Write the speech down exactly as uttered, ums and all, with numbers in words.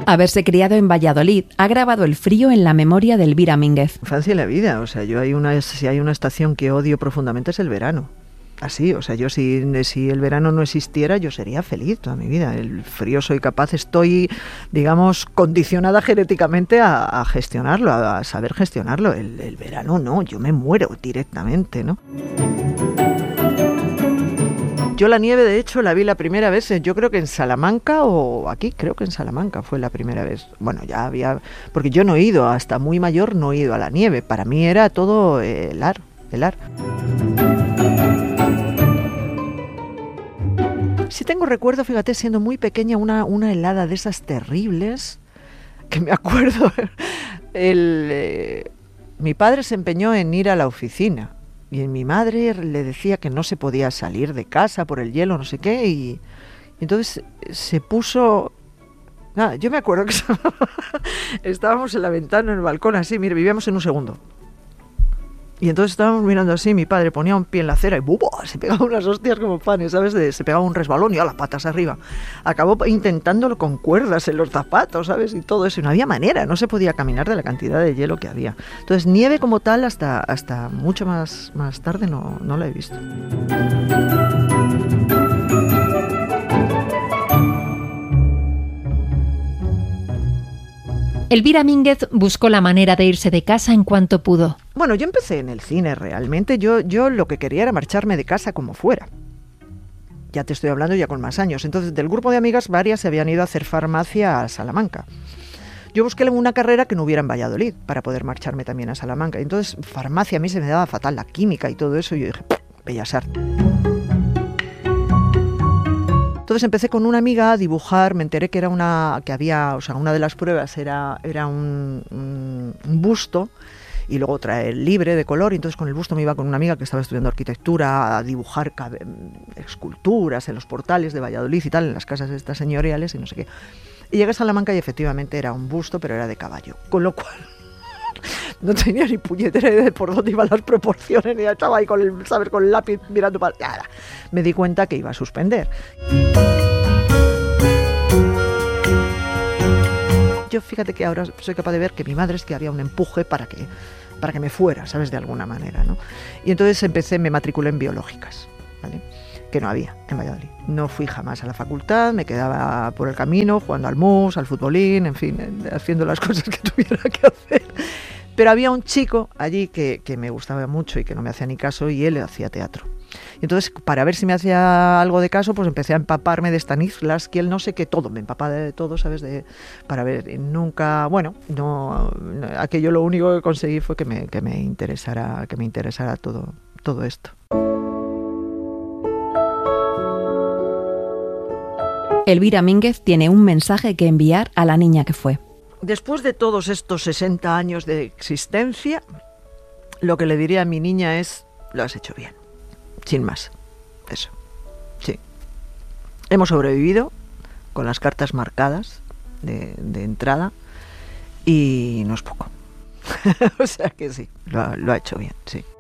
Haberse criado en Valladolid ha grabado el frío en la memoria de Elvira Mínguez. Infancia en la vida, o sea, yo hay una, si hay una estación que odio profundamente es el verano. Así, o sea, yo si, si el verano no existiera, yo sería feliz toda mi vida. El frío soy capaz, estoy, digamos, condicionada genéticamente a, a gestionarlo, a, a saber gestionarlo. El, el verano no, yo me muero directamente, ¿no? Yo la nieve, de hecho, la vi la primera vez, yo creo que en Salamanca o aquí, creo que en Salamanca fue la primera vez. Bueno, ya había, porque yo no he ido, hasta muy mayor no he ido a la nieve. Para mí era todo helar, helar. Sí tengo recuerdo, fíjate, siendo muy pequeña, una, una helada de esas terribles, que me acuerdo, el, eh, mi padre se empeñó en ir a la oficina. Y mi madre le decía que no se podía salir de casa por el hielo, no sé qué, y, y entonces se puso... Nada, yo me acuerdo que estábamos en la ventana, en el balcón, así, mire, vivíamos en un segundo. Y entonces estábamos mirando así, mi padre ponía un pie en la acera y ¡buah! Se pegaba unas hostias como panes, ¿sabes? De, se pegaba un resbalón y a las patas arriba. Acabó intentándolo con cuerdas en los zapatos, ¿sabes? Y todo eso. Y no había manera, no se podía caminar de la cantidad de hielo que había. Entonces, nieve como tal, hasta, hasta mucho más, más tarde no, no la he visto. Elvira Mínguez buscó la manera de irse de casa en cuanto pudo. Bueno, yo empecé en el cine realmente. Yo, yo lo que quería era marcharme de casa como fuera. Ya te estoy hablando ya con más años. Entonces, del grupo de amigas, varias se habían ido a hacer farmacia a Salamanca. Yo busqué una carrera que no hubiera en Valladolid para poder marcharme también a Salamanca. Entonces, farmacia a mí se me daba fatal, la química y todo eso. Y yo dije, Bellas Artes. Entonces empecé con una amiga a dibujar, me enteré que era una, que había, o sea, una de las pruebas era, era un, un, un busto y luego otra el libre de color, y entonces con el busto me iba con una amiga que estaba estudiando arquitectura a dibujar cabe, esculturas en los portales de Valladolid y tal, en las casas estas señoriales y no sé qué. Y llegué a Salamanca y efectivamente era un busto, pero era de caballo, con lo cual no tenía ni puñetera idea de por dónde iban las proporciones, ni estaba ahí con el, ¿sabes? Con el lápiz mirando para... Nada. Me di cuenta que iba a suspender. Yo fíjate que ahora soy capaz de ver que mi madre es que había un empuje para que, para que me fuera, ¿sabes? De alguna manera, ¿no? Y entonces empecé, me matriculé en biológicas, ¿vale? Que no había en Valladolid. No fui jamás a la facultad, me quedaba por el camino jugando al mus, al futbolín, en fin, haciendo las cosas que tuviera que hacer. Pero había un chico allí que, que me gustaba mucho y que no me hacía ni caso, y él hacía teatro. Y entonces, para ver si me hacía algo de caso, pues empecé a empaparme de Stanislavski, él no sé qué, todo, me empapaba de todo, ¿sabes? De, para ver, y nunca, bueno, no, aquello lo único que conseguí fue que me, que me interesara, que me interesara todo, todo esto. Elvira Mínguez tiene un mensaje que enviar a la niña que fue. Después de todos estos sesenta años de existencia, lo que le diría a mi niña es, lo has hecho bien, sin más, eso, sí. Hemos sobrevivido con las cartas marcadas de, de entrada y no es poco. O sea que sí, lo, lo ha hecho bien, sí.